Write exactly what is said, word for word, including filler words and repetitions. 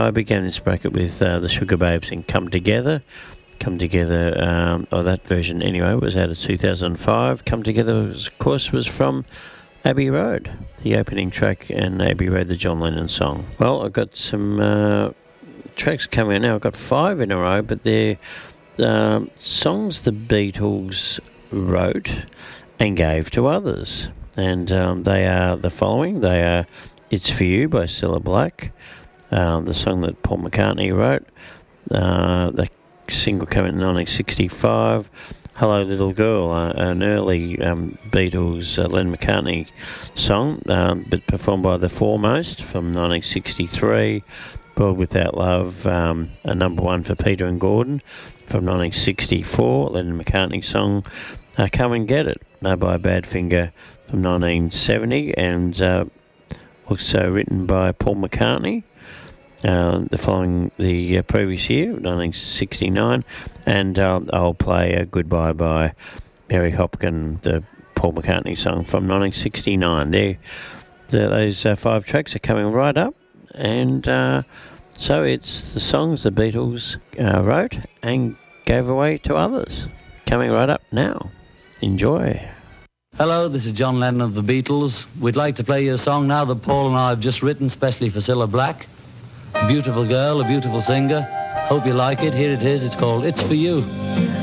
I began this bracket with uh, the Sugar Babes in Come Together. Come Together, um, or that version anyway, was out of two thousand five. Come Together, was, of course, was from Abbey Road, the opening track, and Abbey Road, the John Lennon song. Well, I've got some uh, tracks coming out now. I've got five in a row, but they're uh, songs the Beatles wrote and gave to others. And um, they are the following. They are It's For You by Cilla Black, uh, the song that Paul McCartney wrote, uh, the single came in nineteen sixty-five, Hello Little Girl, uh, an early um, Beatles uh, Lennon McCartney song, um, but performed by The Foremost from nineteen sixty-three, World Without Love, um, a number one for Peter and Gordon from nineteen sixty-four, Lennon McCartney song, uh, Come and Get It, uh, by Badfinger from nineteen seventy, and uh, also written by Paul McCartney. Uh, the following the uh, previous year, nineteen sixty-nine, and uh, I'll play uh, Goodbye by Mary Hopkin, the Paul McCartney song from nineteen sixty-nine. There, the, those uh, five tracks are coming right up, and uh, so it's the songs the Beatles uh, wrote and gave away to others. Coming right up now. Enjoy. Hello, this is John Lennon of the Beatles. We'd like to play you a song now that Paul and I have just written, especially for Cilla Black. A beautiful girl, a beautiful singer. Hope you like it. Here it is. It's called It's For You.